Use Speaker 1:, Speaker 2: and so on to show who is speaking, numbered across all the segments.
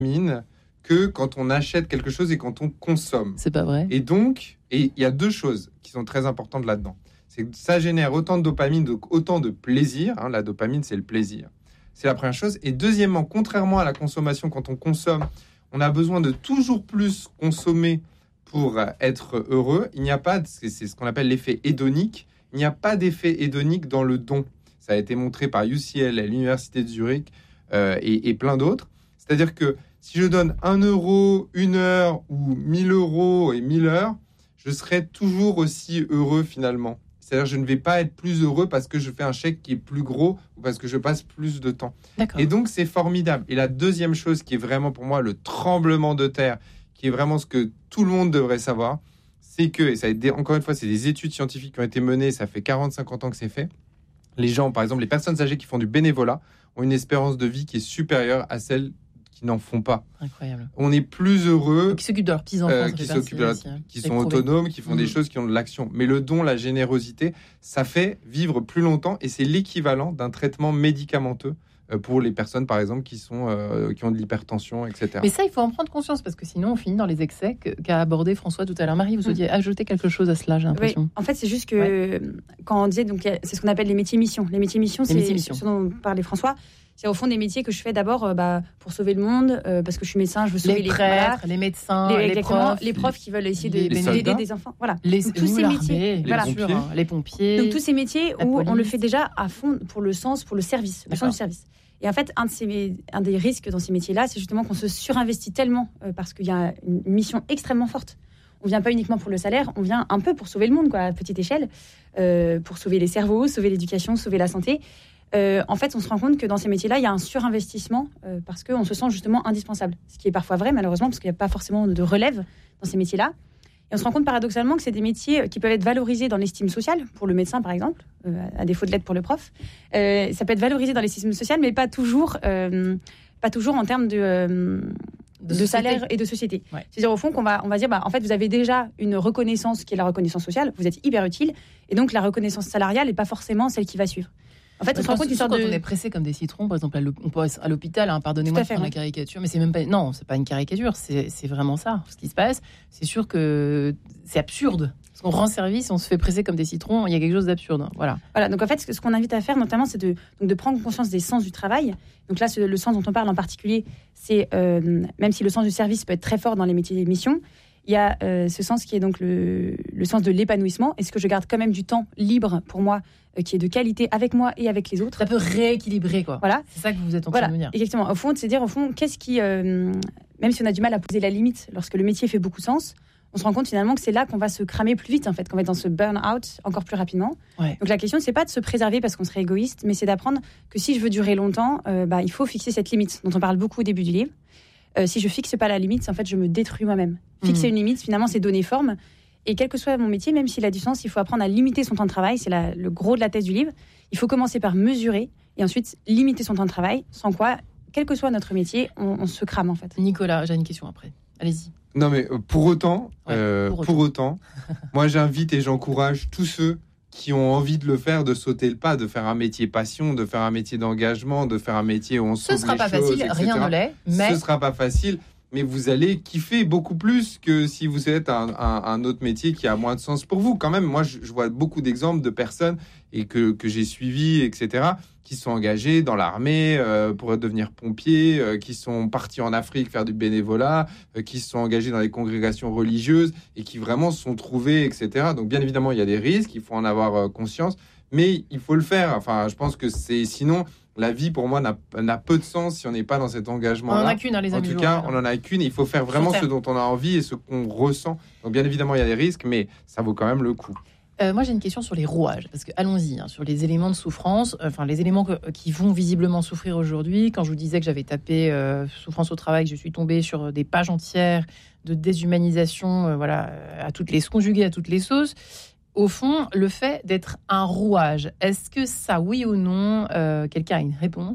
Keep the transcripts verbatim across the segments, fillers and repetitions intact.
Speaker 1: mine que quand on achète quelque chose et quand on consomme.
Speaker 2: C'est pas vrai.
Speaker 1: Et donc, et il y a deux choses qui sont très importantes là-dedans. C'est que ça génère autant de dopamine, donc autant de plaisir. Hein, la dopamine, c'est le plaisir. C'est la première chose. Et deuxièmement, contrairement à la consommation, quand on consomme, on a besoin de toujours plus consommer pour être heureux. Il n'y a pas, c'est ce qu'on appelle l'effet hédonique. Il n'y a pas d'effet hédonique dans le don. Ça a été montré par U C L, l'Université de Zurich euh, et, et plein d'autres. C'est-à-dire que si je donne un euro, une heure ou mille euros et mille heures, je serai toujours aussi heureux finalement. C'est-à-dire que je ne vais pas être plus heureux parce que je fais un chèque qui est plus gros ou parce que je passe plus de temps.
Speaker 2: D'accord.
Speaker 1: Et donc, c'est formidable. Et la deuxième chose qui est vraiment pour moi le tremblement de terre, qui est vraiment ce que tout le monde devrait savoir, c'est que, et ça a été, encore une fois, c'est des études scientifiques qui ont été menées, ça fait quarante à cinquante ans que c'est fait. Les gens, par exemple, les personnes âgées qui font du bénévolat ont une espérance de vie qui est supérieure à celle qui n'en font pas.
Speaker 2: Incroyable.
Speaker 1: On est plus heureux.
Speaker 2: Donc, qui s'occupent de leurs petits-enfants.
Speaker 1: Euh, qui s'occupent de leur,
Speaker 2: aussi, hein.
Speaker 1: qui sont autonomes, qui font mmh. des choses, qui ont de l'action. Mais le don, la générosité, ça fait vivre plus longtemps et c'est l'équivalent d'un traitement médicamenteux euh, pour les personnes, par exemple, qui, sont, euh, qui ont de l'hypertension, et cetera.
Speaker 2: Mais ça, il faut en prendre conscience parce que sinon, on finit dans les excès que, qu'a abordé François tout à l'heure. Marie, vous souhaitiez mmh. ajouter quelque chose à cela, j'ai l'impression.
Speaker 3: Oui, en fait, c'est juste que ouais. quand on disait, donc, c'est ce qu'on appelle les métiers missions. Les métiers missions, c'est ce dont parlait François. C'est au fond des métiers que je fais d'abord euh, bah, pour sauver le monde, euh, parce que je suis médecin, je veux sauver
Speaker 2: les
Speaker 3: les
Speaker 2: prêtres,
Speaker 3: voilà,
Speaker 2: les médecins,
Speaker 3: les,
Speaker 2: les profs,
Speaker 3: les profs qui veulent essayer
Speaker 2: les,
Speaker 3: de,
Speaker 2: les
Speaker 3: d'aider des enfants. Voilà.
Speaker 2: Les,
Speaker 3: donc, tous ces métiers,
Speaker 1: les,
Speaker 3: voilà.
Speaker 1: pompiers.
Speaker 2: Hein, les pompiers.
Speaker 3: Donc tous ces métiers où
Speaker 2: police.
Speaker 3: on le fait déjà à fond pour le sens, pour le service, le sens du service. Et en fait, un, de ces, un des risques dans ces métiers-là, c'est justement qu'on se surinvestit tellement euh, parce qu'il y a une mission extrêmement forte. On vient pas uniquement pour le salaire, on vient un peu pour sauver le monde, quoi, à petite échelle, euh, pour sauver les cerveaux, sauver l'éducation, sauver la santé. Euh, en fait, on se rend compte que dans ces métiers-là, il y a un surinvestissement euh, parce qu'on se sent justement indispensable. Ce qui est parfois vrai, malheureusement, parce qu'il n'y a pas forcément de relève dans ces métiers-là. Et on se rend compte paradoxalement que c'est des métiers qui peuvent être valorisés dans l'estime sociale, pour le médecin par exemple, euh, à défaut de l'être pour le prof. Euh, ça peut être valorisé dans l'estime sociale, mais pas toujours, euh, pas toujours en termes de... Euh, De, de salaire et de société. Ouais. C'est-à-dire au fond qu'on va, on va dire, bah, en fait, vous avez déjà une reconnaissance qui est la reconnaissance sociale, vous êtes hyper utile, et donc la reconnaissance salariale n'est pas forcément celle qui va suivre. En fait, on se rend compte d'une sorte
Speaker 2: quand
Speaker 3: de...
Speaker 2: on est pressé comme des citrons, par exemple, on peut à l'hôpital, hein, pardonnez-moi de faire la caricature, mais c'est même pas, non, c'est pas une caricature, c'est, c'est vraiment ça, ce qui se passe. C'est sûr que c'est absurde. Parce qu'on rend service, on se fait presser comme des citrons, il y a quelque chose d'absurde. Voilà.
Speaker 3: Voilà. Donc en fait, ce qu'on invite à faire, notamment, c'est de, donc de prendre conscience des sens du travail. Donc là, le sens dont on parle en particulier, c'est euh, même si le sens du service peut être très fort dans les métiers d'émission, il y a euh, ce sens qui est donc le, le sens de l'épanouissement. Est-ce que je garde quand même du temps libre pour moi, euh, qui est de qualité avec moi et avec les autres?
Speaker 2: Ça peut rééquilibrer, quoi.
Speaker 3: Voilà.
Speaker 2: C'est ça que vous êtes en train
Speaker 3: voilà.
Speaker 2: de nous dire.
Speaker 3: Exactement. Au fond, c'est dire, au fond, qu'est-ce qui, euh, même si on a du mal à poser la limite, lorsque le métier fait beaucoup de sens, on se rend compte finalement que c'est là qu'on va se cramer plus vite, en fait, qu'on va être dans ce burn-out encore plus rapidement.
Speaker 2: Ouais.
Speaker 3: Donc la question, c'est pas de se préserver parce qu'on serait égoïste, mais c'est d'apprendre que si je veux durer longtemps, euh, bah, il faut fixer cette limite dont on parle beaucoup au début du livre. Euh, si je fixe pas la limite, en fait, je me détruis moi-même. Fixer mmh. une limite, finalement, c'est donner forme. Et quel que soit mon métier, même s'il a du sens, il faut apprendre à limiter son temps de travail. C'est la, le gros de la thèse du livre. Il faut commencer par mesurer et ensuite limiter son temps de travail, sans quoi, quel que soit notre métier, on, on se crame, en fait.
Speaker 2: Nicolas, j'ai une question après. Allez-y.
Speaker 1: Non, mais pour autant, ouais, euh, pour, pour autant,
Speaker 2: autant
Speaker 1: moi, j'invite et j'encourage tous ceux qui ont envie de le faire, de sauter le pas, de faire un métier passion, de faire un métier d'engagement, de faire un métier où on sauve les choses.
Speaker 2: Ce sera pas facile, rien ne l'est, mais...
Speaker 1: Ce sera pas facile, mais vous allez kiffer beaucoup plus que si vous êtes un, un, un autre métier qui a moins de sens pour vous. Quand même, moi, je, je vois beaucoup d'exemples de personnes et que, que j'ai suivies, et cetera, qui sont engagés dans l'armée euh, pour devenir pompiers, euh, qui sont partis en Afrique faire du bénévolat, euh, qui se sont engagés dans les congrégations religieuses et qui vraiment se sont trouvés, et cetera. Donc, bien évidemment, il y a des risques, il faut en avoir euh, conscience, mais il faut le faire. Enfin, je pense que c'est... Sinon, la vie, pour moi, n'a, n'a peu de sens si on n'est pas dans cet engagement-là.
Speaker 2: On en a qu'une, hein, les amis.
Speaker 1: En tout cas, on en a qu'une. Il faut faire vraiment ce dont on a envie et ce qu'on ressent. Donc, bien évidemment, il y a des risques, mais ça vaut quand même le coup.
Speaker 2: Euh, moi, j'ai une question sur les rouages, parce que allons-y, hein, sur les éléments de souffrance, euh, enfin les éléments que, qui vont visiblement souffrir aujourd'hui. Quand je vous disais que j'avais tapé euh, souffrance au travail, que je suis tombée sur des pages entières de déshumanisation, euh, voilà, à toutes les conjuguées à toutes les sauces. Au fond, le fait d'être un rouage, est-ce que ça, oui ou non, euh, quelqu'un a une réponse?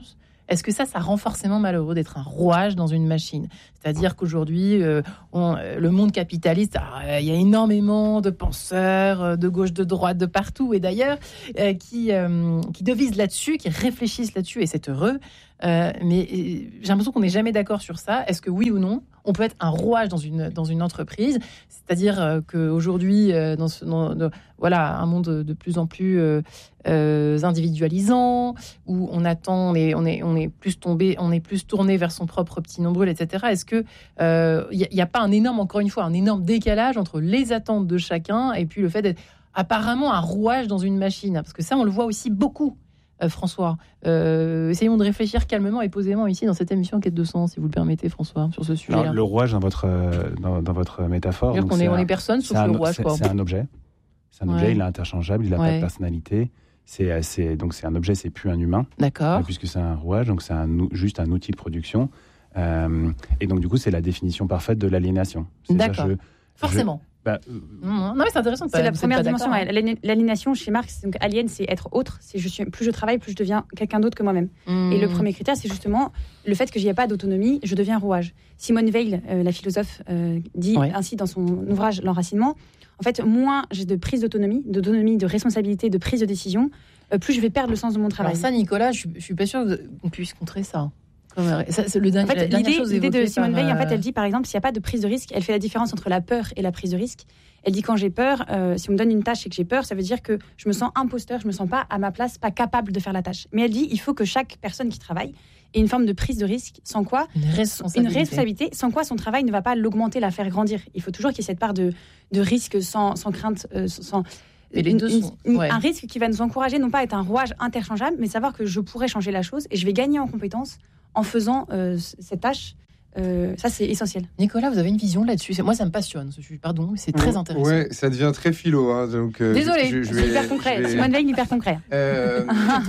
Speaker 2: est-ce que ça, ça rend forcément malheureux d'être un rouage dans une machine ? C'est-à-dire qu'aujourd'hui, euh, on, le monde capitaliste, il y a énormément de penseurs, de gauche, de droite, de partout, et d'ailleurs, euh, qui, euh, qui devisent là-dessus, qui réfléchissent là-dessus, et c'est heureux. Euh, mais j'ai l'impression qu'on n'est jamais d'accord sur ça. Est-ce que oui ou non, on peut être un rouage dans une, dans une entreprise ? C'est-à-dire euh, qu'aujourd'hui, euh, dans, ce, dans de, voilà, un monde de, de plus en plus euh, euh, individualisant, où on attend, on est, on est, on est plus tombé, on est plus tourné vers son propre petit nombril, et cetera. Est-ce que il euh, n'y a, a pas un énorme, encore une fois, un énorme décalage entre les attentes de chacun et puis le fait d'être apparemment un rouage dans une machine ? Parce que ça, on le voit aussi beaucoup. Euh, François, euh, essayons de réfléchir calmement et posément ici dans cette émission Quête de sens, si vous le permettez, François, sur ce sujet-là.
Speaker 4: Alors, le rouage dans votre, euh, dans, dans votre métaphore,
Speaker 2: donc on, est, on est personne sauf
Speaker 4: un,
Speaker 2: le rouage.
Speaker 4: C'est,
Speaker 2: quoi.
Speaker 4: c'est un objet. C'est un
Speaker 2: ouais.
Speaker 4: objet, il est interchangeable, il n'a
Speaker 2: ouais.
Speaker 4: pas de personnalité. C'est, c'est, donc c'est un objet, c'est plus un humain.
Speaker 2: D'accord.
Speaker 4: Euh, puisque c'est un rouage, donc c'est un, juste un outil de production. Euh, et donc du coup, c'est la définition parfaite de l'aliénation. C'est-à-dire,
Speaker 2: D'accord.
Speaker 4: Je,
Speaker 2: Forcément.
Speaker 4: Je, bah,
Speaker 2: non, mais c'est intéressant.
Speaker 3: C'est la première dimension. Ouais. L'aliénation chez Marx, donc alien, c'est être autre. C'est je suis, plus je travaille, plus je deviens quelqu'un d'autre que moi-même. Mmh. Et le premier critère, c'est justement le fait que j'y ai pas d'autonomie, je deviens rouage. Simone Weil, euh, la philosophe, euh, dit ouais. ainsi dans son ouvrage L'enracinement. En fait, moins j'ai de prise d'autonomie, d'autonomie, de responsabilité, de prise de décision, euh, plus je vais perdre le sens de mon travail.
Speaker 2: Alors ça, Nicolas, je, je suis pas sûre qu'on puisse contrer ça. Ça, c'est le dernier,
Speaker 3: en fait, l'idée, l'idée de Simone
Speaker 2: par...
Speaker 3: Weil, en fait, elle dit par exemple, s'il n'y a pas de prise de risque, elle fait la différence entre la peur et la prise de risque. Elle dit quand j'ai peur, euh, si on me donne une tâche et que j'ai peur, ça veut dire que je me sens imposteur, je me sens pas à ma place, pas capable de faire la tâche. Mais elle dit, il faut que chaque personne qui travaille ait une forme de prise de risque, sans quoi
Speaker 2: une responsabilité,
Speaker 3: une responsabilité sans quoi son travail ne va pas l'augmenter, la faire grandir. Il faut toujours qu'il y ait cette part de, de risque sans, sans crainte, euh, sans
Speaker 2: Et les deux sont,
Speaker 3: une,
Speaker 2: ouais.
Speaker 3: un risque qui va nous encourager, non pas à être un rouage interchangeable, mais savoir que je pourrais changer la chose et je vais gagner en compétences en faisant euh, cette tâche. Euh, ça, c'est essentiel.
Speaker 2: Nicolas, vous avez une vision là-dessus ? Moi, ça me passionne, ce sujet. Pardon, c'est très
Speaker 1: ouais,
Speaker 2: intéressant.
Speaker 1: Ouais, ça devient très philo. Hein, donc, euh,
Speaker 3: Désolée,
Speaker 1: je, je
Speaker 3: c'est
Speaker 1: vais,
Speaker 3: hyper concret.
Speaker 1: vais...
Speaker 3: Simone Weil, hyper concret.
Speaker 1: Euh,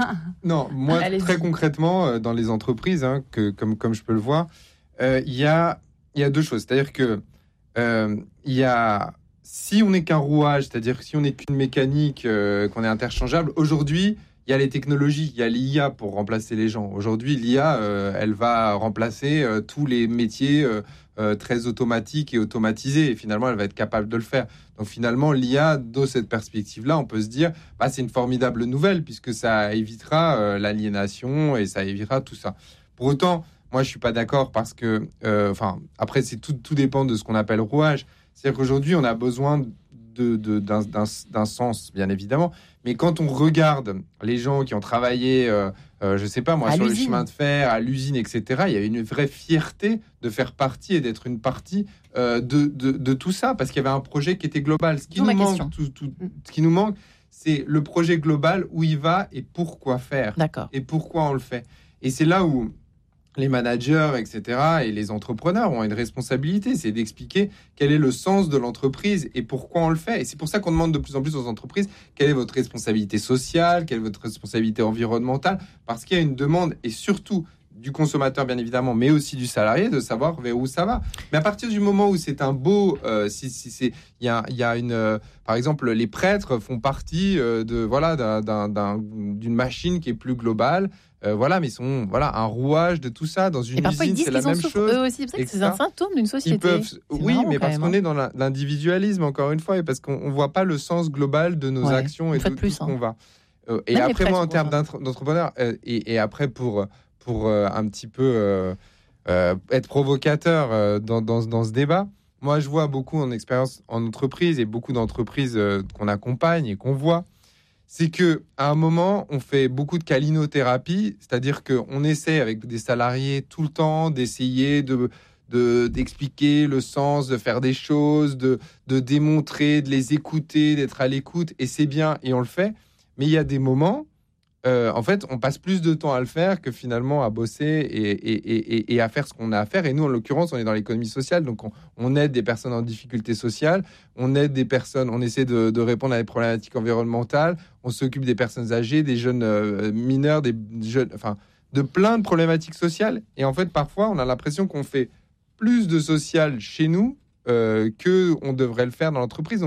Speaker 1: non, moi,
Speaker 2: Allez-y.
Speaker 1: très concrètement, euh, dans les entreprises, hein, que, comme, comme je peux le voir, il euh, y, a, y a deux choses. C'est-à-dire que euh, y a, si on n'est qu'un rouage, c'est-à-dire si on n'est qu'une mécanique, euh, qu'on est interchangeable, aujourd'hui, il y a les technologies, il y a l'I A pour remplacer les gens. Aujourd'hui, l'I A, euh, elle va remplacer euh, tous les métiers euh, euh, très automatiques et automatisés. Et finalement, elle va être capable de le faire. Donc finalement, l'I A, de cette perspective-là, on peut se dire, bah, c'est une formidable nouvelle puisque ça évitera euh, l'aliénation et ça évitera tout ça. Pour autant, moi, je suis pas d'accord parce que, euh, enfin, après, c'est tout, tout dépend de ce qu'on appelle rouage. C'est-à-dire qu'aujourd'hui, on a besoin de, de, d'un, d'un, d'un sens, bien évidemment. Mais quand on regarde les gens qui ont travaillé, euh, euh, je sais pas moi,
Speaker 2: à
Speaker 1: sur
Speaker 2: l'usine.
Speaker 1: le chemin de fer, à l'usine, et cetera, il y avait une vraie fierté de faire partie et d'être une partie euh, de, de, de tout ça, parce qu'il y avait un projet qui était global. Ce qui, nous manque, tout, tout, ce qui nous manque, c'est le projet global, où il va et pourquoi faire.
Speaker 2: D'accord.
Speaker 1: Et pourquoi on le fait. Et c'est là où les managers, et cetera, et les entrepreneurs ont une responsabilité, c'est d'expliquer quel est le sens de l'entreprise et pourquoi on le fait. Et c'est pour ça qu'on demande de plus en plus aux entreprises quelle est votre responsabilité sociale, quelle est votre responsabilité environnementale, parce qu'il y a une demande, et surtout du consommateur bien évidemment, mais aussi du salarié, de savoir vers où ça va. Mais à partir du moment où c'est un beau, euh, si, si c'est, il y a, il y a une, euh, par exemple, les prêtres font partie euh, de voilà d'un, d'un, d'un, d'une machine qui est plus globale. Euh, voilà, mais ils sont voilà un rouage de tout ça dans une
Speaker 2: et parfois,
Speaker 1: usine,
Speaker 2: ils disent
Speaker 1: c'est la
Speaker 2: qu'ils en
Speaker 1: même
Speaker 2: souffrent
Speaker 1: chose.
Speaker 2: eux aussi. C'est, c'est un symptôme d'une société.
Speaker 1: Ils peuvent,
Speaker 2: c'est
Speaker 1: oui,
Speaker 2: marrant,
Speaker 1: mais parce
Speaker 2: même,
Speaker 1: qu'on
Speaker 2: hein.
Speaker 1: est dans la, l'individualisme encore une fois, et parce qu'on on voit pas le sens global de nos
Speaker 2: ouais,
Speaker 1: actions et de tout ce qu'on
Speaker 2: hein.
Speaker 1: va. Euh, et
Speaker 2: même
Speaker 1: après moi, en termes d'entrepreneur, euh, et, et après pour pour euh, un petit peu euh, euh, être provocateur euh, dans, dans dans ce débat. Moi, je vois beaucoup en expérience en entreprise et beaucoup d'entreprises euh, qu'on accompagne et qu'on voit. C'est que à un moment, on fait beaucoup de calinothérapie, c'est-à-dire qu'on essaie avec des salariés tout le temps d'essayer de, de, d'expliquer le sens, de faire des choses, de, de démontrer, de les écouter, d'être à l'écoute, et c'est bien, et on le fait. Mais il y a des moments, euh, en fait, on passe plus de temps à le faire que finalement à bosser et, et, et, et à faire ce qu'on a à faire. Et nous, en l'occurrence, on est dans l'économie sociale, donc on, on aide des personnes en difficulté sociale, on aide des personnes, on essaie de, de répondre à des problématiques environnementales, on s'occupe des personnes âgées, des jeunes euh, mineurs, des jeunes, enfin, de plein de problématiques sociales. Et en fait, parfois, on a l'impression qu'on fait plus de social chez nous euh, que on devrait le faire dans l'entreprise. Donc,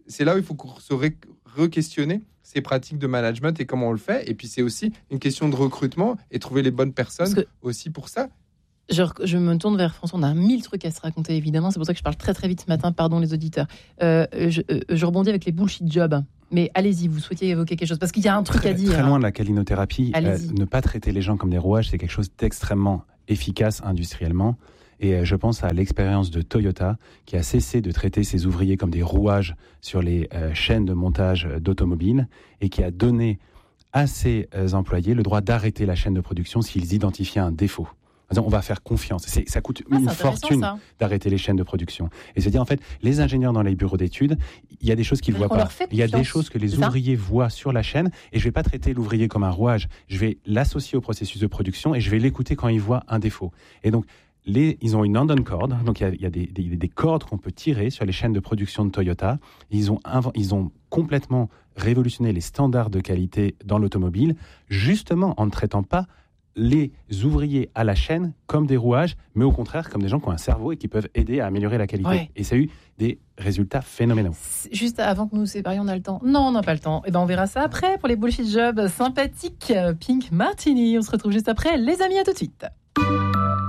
Speaker 1: c'est là où il faut se ré- re-questionner ces pratiques de management et comment on le fait. Et puis, c'est aussi une question de recrutement et trouver les bonnes personnes
Speaker 2: que,
Speaker 1: aussi pour ça.
Speaker 2: Je, je me tourne vers François. On a mille trucs à se raconter, évidemment. C'est pour ça que je parle très, très vite ce matin. Pardon, les auditeurs. Euh, je, je rebondis avec les bullshit jobs. Mais allez-y, vous souhaitiez évoquer quelque chose parce qu'il y a un truc
Speaker 4: très,
Speaker 2: à dire.
Speaker 4: Très loin de la calinothérapie.
Speaker 2: Euh,
Speaker 4: ne pas traiter les gens comme des rouages, c'est quelque chose d'extrêmement efficace industriellement. Et je pense à l'expérience de Toyota qui a cessé de traiter ses ouvriers comme des rouages sur les euh, chaînes de montage d'automobiles et qui a donné à ses euh, employés le droit d'arrêter la chaîne de production s'ils identifiaient un défaut. On va faire confiance. C'est, ça coûte
Speaker 2: ah,
Speaker 4: une fortune ça. d'arrêter les chaînes de production. Et c'est-à-dire, en fait, les ingénieurs dans les bureaux d'études, il y a des choses qu'ils ne voient pas. Il y a des choses que les ouvriers voient sur la chaîne et je ne vais pas traiter l'ouvrier comme un rouage. Je vais l'associer au processus de production et je vais l'écouter quand il voit un défaut. Et donc, les, ils ont une on cord, donc il y a, il y a des, des, des cordes qu'on peut tirer sur les chaînes de production de Toyota. Ils ont, inv- ils ont complètement révolutionné les standards de qualité dans l'automobile, justement en ne traitant pas les ouvriers à la chaîne comme des rouages, mais au contraire comme des gens qui ont un cerveau et qui peuvent aider à améliorer la qualité. Ouais. Et ça a eu des résultats phénoménaux.
Speaker 2: Juste avant que nous nous séparions, on a le temps? Non, on n'a pas le temps. Et ben on verra ça après pour les bullshit jobs sympathiques. Pink Martini, on se retrouve juste après. Les amis, à tout de suite.